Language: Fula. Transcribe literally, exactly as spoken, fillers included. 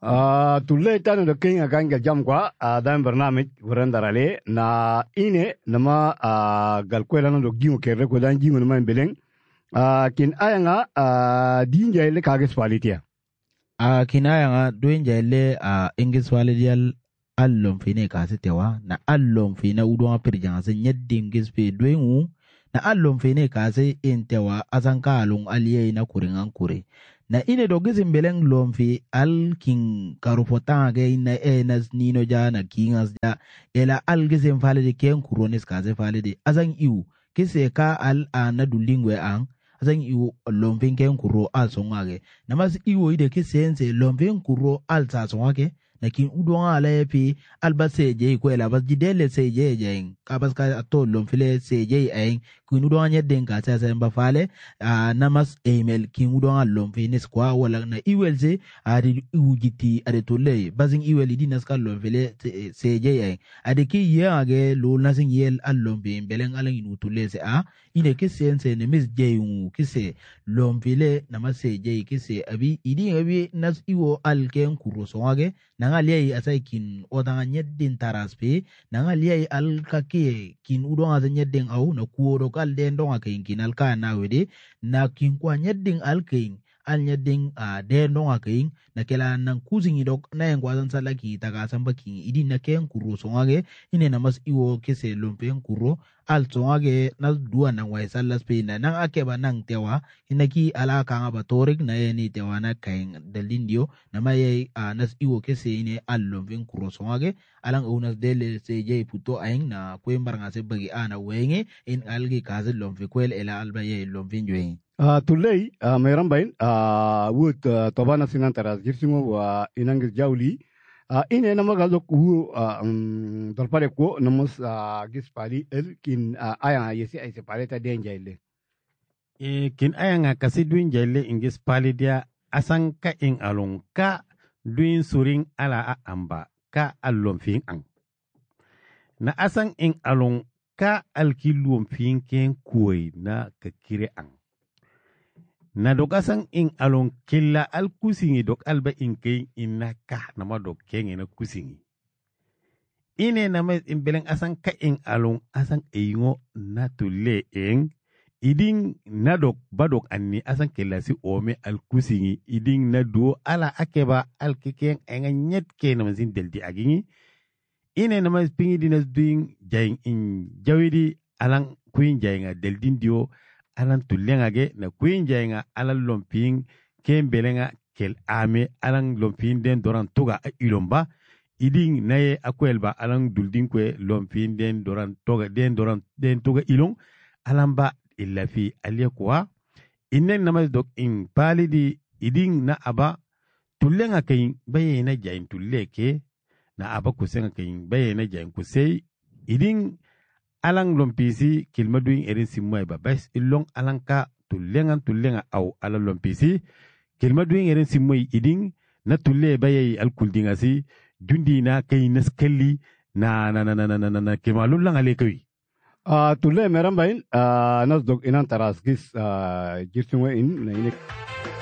Ah, tulle tanu da king akan ga jam kwa ah, dan barnamij wuran darale na ine nama ah, gal kwela no gingo kere ko dan gingo nama beleng ah, kin ayanga ah, dinja ile kages palitia. A kinaya nga doen jaile a ingis walidial allon fine kasi tewa na allon fine udon pirjanga se nyeddi ingis pe doen na allon fine kasi intewa azanka alung aliye na kuringan kure na ine dogizim beleng lomfi al king karufota ge na enas nino ja na kingas ja ela al gizim falide ken kuronis kasi falide azang iu kise ka al ana dulingwe ang azang iwo lomvin ken kuro al songage namas iwo ide kisense lomvin kuro al sa songage na kin udon ala epi alba seje ko ela bas jidele seje jeng kabas ka to lomfile seje en kin udon anya den ka sa sa fale namas email kin udon al lomvin skwa wala na iwelse adi ujiti ade tolle bazin iwel di naskal lomfile seje en ade ki yage lo nasin yel al lomvin belen alan inu tolle se a ine kisense ne mis jeyun kise lomfile namas seje kise abi idi abi nas iwo al ken kuro songage nanga liai asai kin odanga nyeddin taraspe nanga liai al kake kin udonga za nyeddin au na kuoro kal den donga kin kin al ka na wede na kin kwa nyeddin al kin al nyeddin a den donga kin na kela nan kuzingi dok na yang kwazan salaki taga samba kin idi na ken kuro songage ine na mas iwo kese lompen kuro al songage na dua na wai salas pe na nang akeba nang tewa inaki ala ka ba torik na yeni tewa na kain dalindio na maye nas iwo kese ine allon vin kuro songage alang unas dele seje puto aing na kwembar ngase bagi ana wenge in algi kaze lomfi kwel ela alba ye lomvin joing Ah, tulle ah, meram bain ah, wut ah, tobana sinan taras girsingo wa inangis jawli ah, ine nama gal dok wu ah, um, dalpare ko namus ah, gis pali el kin ah, ayanga yesi ay se paleta denja ile. E kin ayanga kasi duin jaile ingis palidia asan ka in alon ka duin suring ala a amba ka alon fin ang. Na asan in alon ka alkilum fin ken kuoi na kakire ang. Na dok asan in alon killa al kusingi dok alba in ken inna ka nama dok ken ina kusingi. Ine nama in beleng asan ka in alon asan ingo na tule eng iding nadok badok anni asan kelasi ome al kusingi iding nado ala akeba al keken enga nyet ke na mazin deldi agingi ine na mas pingi dinas doing jaing in jawidi alang queen jainga deldin dio alan tulenga ge na queen jainga alan lomping ken belenga kel ame alang lomping den doran toga ilomba iding naye akwelba alang duldin kwe lomping den doran toga den doran den toga ilong alamba illa fi aliyekuwa innen namas dok in palidi iding na aba tullenga kayin baye na jayin tulle ke na aba kusenga kayin baye na jayin kusei iding alang lompisi kilmaduin erin simwai ba bas illong alanka tullenga tullenga au ala lompisi kilmaduin erin simwai iding na tulle baye alkuldinga si jundi na kayin naskalli na na na na na na na kemalun lang alekawi. Ah, tulle meram bain ah, nas dok inan taras gis ah, girsingo in na inek